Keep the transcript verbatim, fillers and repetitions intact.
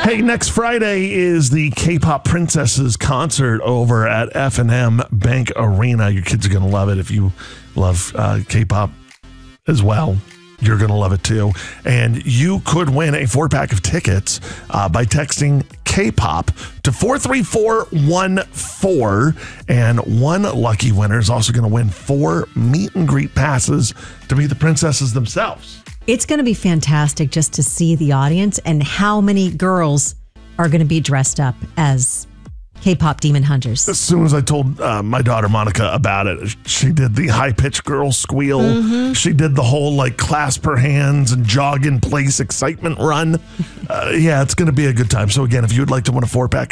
Hey, next Friday is the K-pop Princesses concert over at F and M Bank Arena. Your kids are going to love it. If you love uh, K-pop as well, you're going to love it too. And you could win a four-pack of tickets uh, by texting K-pop to four three four one four. And one lucky winner is also going to win four meet and greet passes to meet the princesses themselves. It's going to be fantastic just to see the audience and how many girls are going to be dressed up as K-pop demon hunters. As soon as I told uh, my daughter Monica about it, she did the high-pitched girl squeal. Mm-hmm. She did the whole like clasp her hands and jog in place excitement run. Uh, yeah, it's going to be a good time. So again, if you would like to win a four-pack